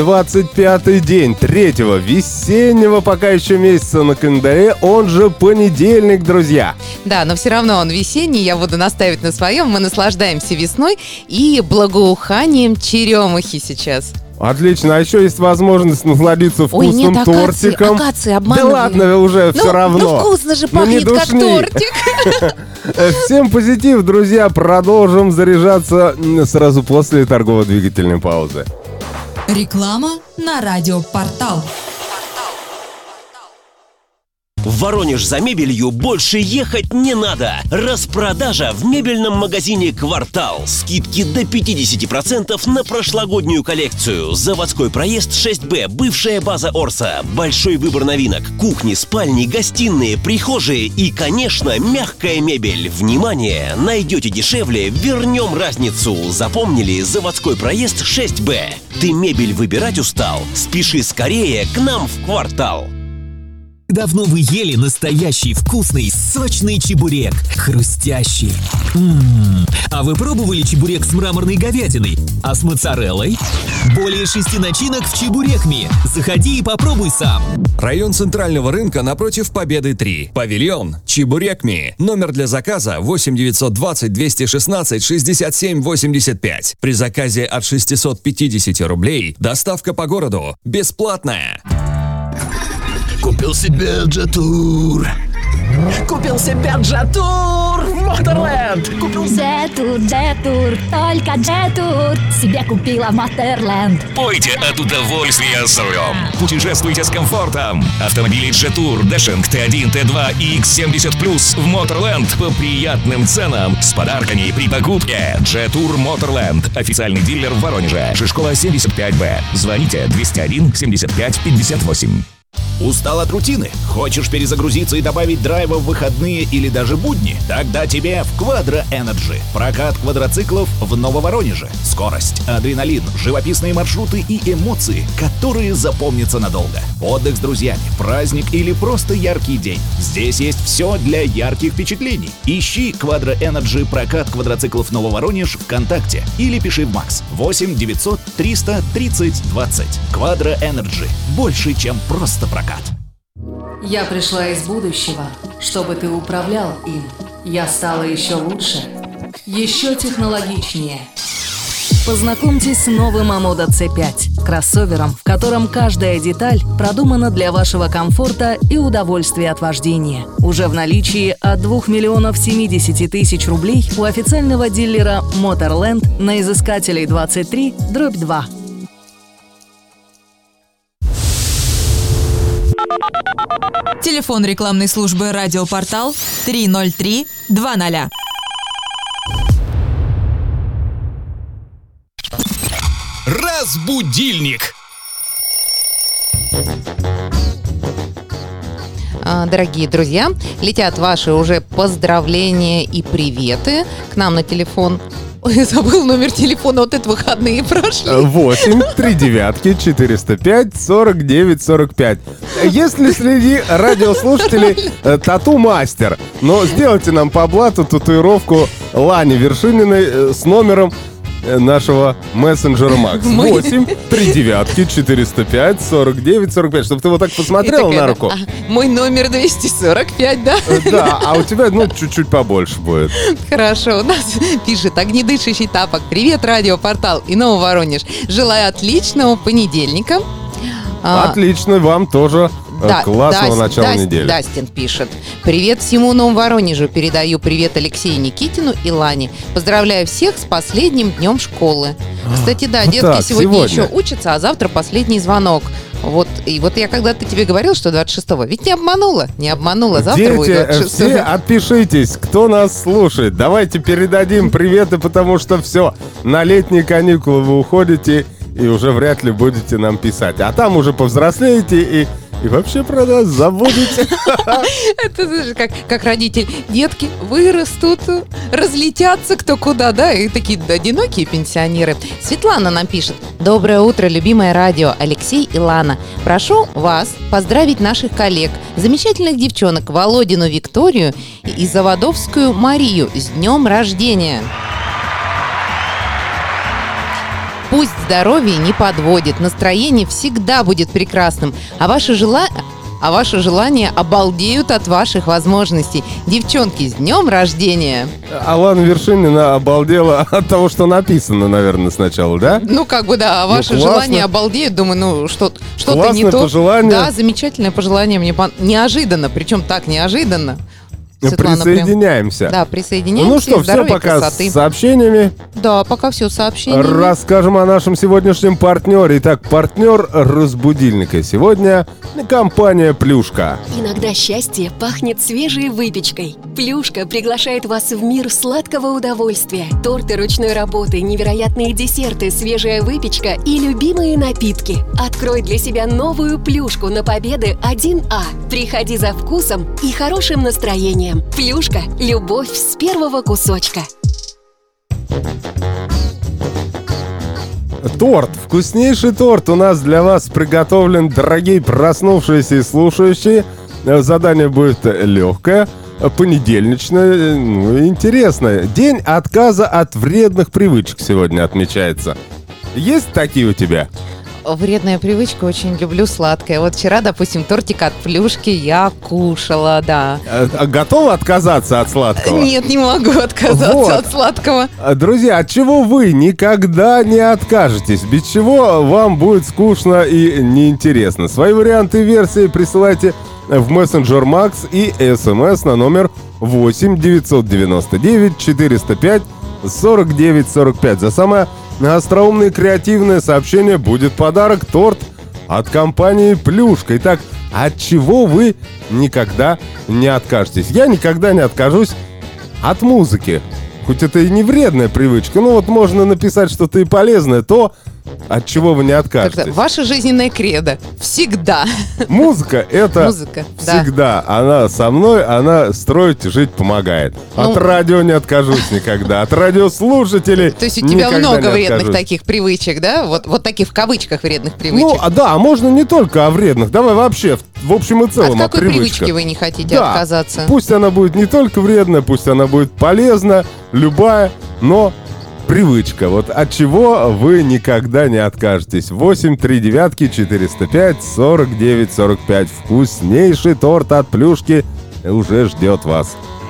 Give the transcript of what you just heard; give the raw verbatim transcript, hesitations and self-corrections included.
двадцать пятый день третьего весеннего пока еще месяца на календаре, он же понедельник, друзья. Да, но все равно он весенний, я буду настаивать на своем. Мы наслаждаемся весной и благоуханием черемухи сейчас. Отлично, а еще есть возможность насладиться вкусным Ой, нет, акации, тортиком. акации обманывали. Да ладно, уже ну, все равно. Ну вкусно же пахнет, ну, как тортик. Всем позитив, друзья. Продолжим заряжаться сразу после торгово-двигательной паузы. Реклама на радиопортал. В Воронеж за мебелью больше ехать не надо. Распродажа в мебельном магазине «Квартал». Скидки до пятьдесят процентов на прошлогоднюю коллекцию. Заводской проезд шесть Б, бывшая база Орса. Большой выбор новинок. Кухни, спальни, гостиные, прихожие и, конечно, мягкая мебель. Внимание! Найдете дешевле, вернем разницу. Запомнили? Заводской проезд шесть Б. Ты мебель выбирать устал? Спеши скорее к нам в «Квартал». Давно вы ели настоящий вкусный, сочный чебурек. Хрустящий. М-м-м. А вы пробовали чебурек с мраморной говядиной? А с моцареллой? Более шести начинок в Чебурекми. Заходи и попробуй сам. Район Центрального рынка напротив Победы три. Павильон Чебурекми. Номер для заказа восемь девятьсот двадцать двести шестнадцать шестьдесят семь восемьдесят пять. При заказе от шестьсот пятьдесят рублей доставка по городу бесплатная. Купил себе джетур. Купил себе джетур в Моторленд. Купил джетур, джетур, только джетур. Себе купила в Моторленд. Пойте от удовольствия за рулем. Путешествуйте с комфортом. Автомобили джетур, Дэшинг Т один, Т два и Икс семьдесят плюс в Моторленд по приятным ценам с подарками при покупке. Джетур Моторленд. Официальный дилер в Воронеже. Шишкова семьдесят пять Б. Звоните двести один семьдесят пять пятьдесят восемь. Устал от рутины? Хочешь перезагрузиться и добавить драйва в выходные или даже будни? Тогда тебе в Quadra Energy. Прокат квадроциклов в Нововоронеже. Скорость, адреналин, живописные маршруты и эмоции, которые запомнятся надолго. Отдых с друзьями, праздник или просто яркий день. Здесь есть все для ярких впечатлений. Ищи Quadra Energy прокат квадроциклов Нововоронеж ВКонтакте или пиши в Макс восемь девятьсот триста тридцать двадцать. Quadra Energy. Больше, чем просто прокат. Я пришла из будущего, чтобы ты управлял им. Я стала еще лучше, еще технологичнее. Познакомьтесь с новым Амода Си пять, кроссовером, в котором каждая деталь продумана для вашего комфорта и удовольствия от вождения. Уже в наличии от двух миллионов семидесяти тысяч рублей у официального дилера Motorland на Изыскателей двадцать три дробь два. Телефон рекламной службы «Радиопортал» три ноль три два ноль. Разбудильник. Дорогие друзья, летят ваши уже поздравления и приветы к нам на телефон. Ой, я забыл номер телефона, вот это выходные прошли. восемь три девятки четыреста пять сорок девять сорок пять. Если среди радиослушателей тату-мастер, но сделайте нам по блату татуировку Лани Вершининой с номером нашего мессенджера Макс. восемь три девятки четыреста пять сорок девять сорок пять. Чтобы ты вот так посмотрела на руку. А, мой номер двести сорок пять, да? Да, а у тебя, ну, чуть-чуть побольше будет. Хорошо, у нас пишет огнедышащий тапок. Привет, радиопортал и Нововоронеж. Желаю отличного понедельника. Отлично, вам тоже. Да, классного Даст, начала Даст, недели. Дастин пишет. Привет всему Нововоронежу. Передаю привет Алексею Никитину и Лане. Поздравляю всех с последним днем школы. Кстати, да, детки так, сегодня, сегодня еще учатся, а завтра последний звонок. Вот, и вот я когда-то тебе говорил, что двадцать шестого. Ведь не обманула, не обманула. Завтра Дети, будет двадцать шестого. все отпишитесь, кто нас слушает. Давайте передадим приветы, потому что все, на летние каникулы вы уходите и уже вряд ли будете нам писать. А там уже повзрослеете и... И вообще про нас забудете. Это же как, как родитель. Детки вырастут, разлетятся кто куда, да, и такие одинокие пенсионеры. Светлана нам пишет. Доброе утро, любимое радио, Алексей и Лана. Прошу вас поздравить наших коллег, замечательных девчонок Володину Викторию и Заводовскую Марию с днем рождения. Пусть здоровье не подводит, настроение всегда будет прекрасным, а ваши жела... а ваши желания обалдеют от ваших возможностей. Девчонки, с днем рождения! Алана Вершинина обалдела от того, что написано, наверное, сначала, да? Ну, как бы, да, а ваши Ну, желания обалдеют. Думаю, ну, что, что-то Классное не то. пожелание. Да, замечательное пожелание. Мне пон- неожиданно, причем так неожиданно. Светлана прям- Присоединяемся. Да, присоединяемся. Ну что, все Здоровья, пока красоты. с сообщениями. Да, пока все сообщения. Расскажем о нашем сегодняшнем партнере. Итак, партнер разбудильника сегодня компания «Плюшка». Иногда счастье пахнет свежей выпечкой. «Плюшка» приглашает вас в мир сладкого удовольствия. Торты ручной работы, невероятные десерты, свежая выпечка и любимые напитки. Открой для себя новую «Плюшку» на Победы один А. Приходи за вкусом и хорошим настроением. «Плюшка» – любовь с первого кусочка. Торт. Вкуснейший торт у нас для вас приготовлен, дорогие проснувшиеся и слушающие. Задание будет легкое, понедельничное, ну, интересное. День отказа от вредных привычек сегодня отмечается. Есть такие у тебя? Вредная привычка, очень люблю сладкое. Вот вчера, допустим, тортик от Плюшки я кушала, да. А, а готова отказаться от сладкого? Нет, не могу отказаться Вот. от сладкого. Друзья, от чего вы никогда не откажетесь? Без чего вам будет скучно и неинтересно? Свои варианты и версии присылайте в мессенджер Макс и смс на номер восемь девятьсот девяносто девять четыреста пять сорок девять сорок пять. За самое остроумное и креативное сообщение будет подарок — торт от компании «Плюшка». Итак, от чего вы никогда не откажетесь? Я никогда не откажусь от музыки. Хоть это и не вредная привычка, но вот можно написать что-то и полезное, то, от чего вы не откажетесь. Так-то, Ваша жизненная кредо. Всегда. Музыка — это Музыка, да. всегда. Она со мной, она строить и жить помогает. От Ну, радио не откажусь никогда. От радиослушателей То есть у тебя никогда много не вредных откажусь. таких привычек, да? Вот, вот таких в кавычках вредных привычек. Ну, а да, а можно не только о вредных. Давай вообще, в, в общем и целом, От о какой привычках. привычки вы не хотите Да, отказаться? Пусть она будет не только вредная, пусть она будет полезна, любая, но привычка. Вот от чего вы никогда не откажетесь. восемь три девятки четыреста пять сорок девять сорок пять. Вкуснейший торт от Плюшки уже ждет вас.